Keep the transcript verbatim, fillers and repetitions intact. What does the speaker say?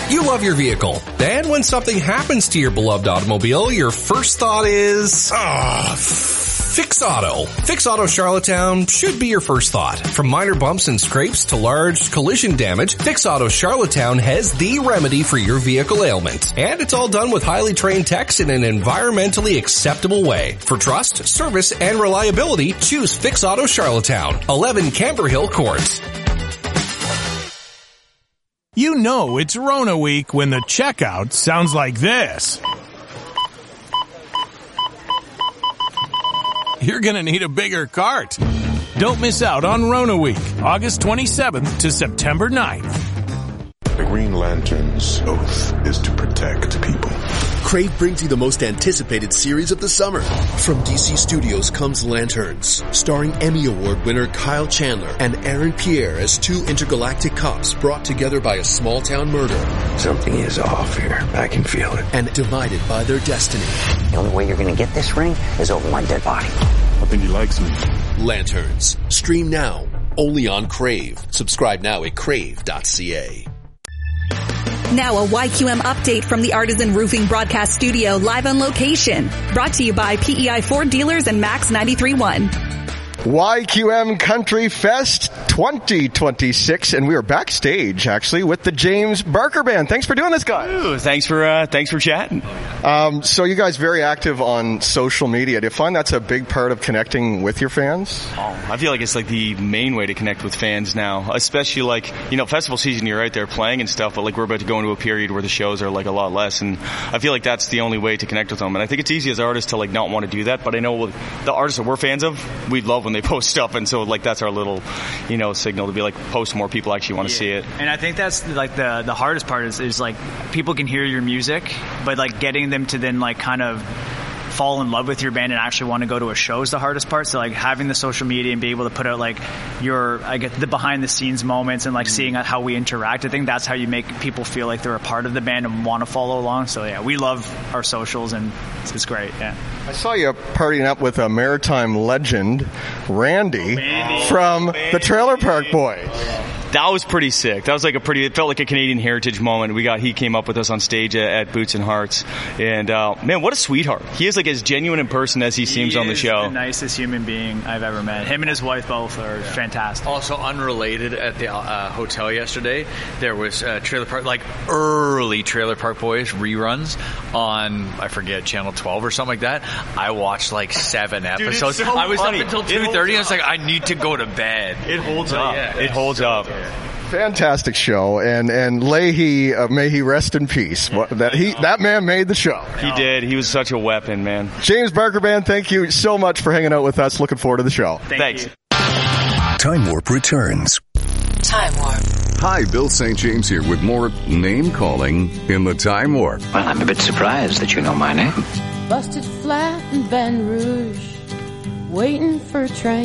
You love your vehicle. And when something happens to your beloved automobile, your first thought is, ah, Fix Auto. Fix Auto Charlottetown should be your first thought. From minor bumps and scrapes to large collision damage, Fix Auto Charlottetown has the remedy for your vehicle ailment. And it's all done with highly trained techs in an environmentally acceptable way. For trust, service, and reliability, choose Fix Auto Charlottetown, eleven Camber Hill Court. You know it's Rona week when the checkout sounds like this. You're gonna need a bigger cart. Don't miss out on Rona week, August twenty-seventh to September ninth. The Green Lantern's oath is to protect people. Crave brings you the most anticipated series of the summer. From D C Studios comes Lanterns, starring Emmy Award winner Kyle Chandler and Aaron Pierre as two intergalactic cops brought together by a small-town murder. Something is off here. I can feel it. And divided by their destiny. The only way you're going to get this ring is over my dead body. I think he likes me. Lanterns. Stream now. Only on Crave. Subscribe now at crave dot c a. Now a Y Q M update from the Artisan Roofing Broadcast Studio live on location. Brought to you by P E I Ford Dealers and Max ninety-three point one. Y Q M Country Fest twenty twenty-six, and we are backstage actually with the James Barker Band. Thanks for doing this, guys. Ooh, thanks for uh, thanks for chatting. Um, so you guys very active on social media. Do you find that's a big part of connecting with your fans? Oh, I feel like it's like the main way to connect with fans now, especially like, you know, festival season, you're right there playing and stuff, but like we're about to go into a period where the shows are like a lot less, and I feel like that's the only way to connect with them. And I think it's easy as artists to like not want to do that, but I know with the artists that we're fans of, we love when they post stuff, and so like that's our little, you know, signal to be like post more people actually want to yeah. see it. And I think that's like the the hardest part is, is like people can hear your music, but like getting them to then like kind of fall in love with your band and actually want to go to a show is the hardest part. So like having the social media and be able to put out like your, I get the behind the scenes moments and like seeing how we interact. I think that's how you make people feel like they're a part of the band and want to follow along. So yeah, we love our socials and it's, it's great. Yeah. I saw you partying up with a maritime legend, Randy, Randy. from Randy. the Trailer Park Boys. That was pretty sick. That was like a pretty, it felt like a Canadian heritage moment. We got, he came up with us on stage at, at Boots and Hearts. And, uh, man, what a sweetheart. He is like as genuine in person as he, he seems on the show. He is the nicest human being I've ever met. Him and his wife both are yeah. fantastic. Also, unrelated, at the uh, hotel yesterday, there was uh, Trailer Park, like early Trailer Park Boys reruns on, I forget, Channel twelve or something like that. I watched like seven episodes. Dude, so I was funny. up until two thirty. I was like, I need to go to bed. It holds but, up. Yeah, it holds so, up. Yeah. Fantastic show, and and Leahy, uh, may he rest in peace. What, that he that man made the show. He did. He was such a weapon, man. James Barker Band, thank you so much for hanging out with us. Looking forward to the show. Thank Thanks. You. Time Warp returns. Time Warp. Hi, Bill Saint James here with more name calling in the Time Warp. Well, I'm a bit surprised that you know my name. Busted flat in Baton Rouge, waiting for a train.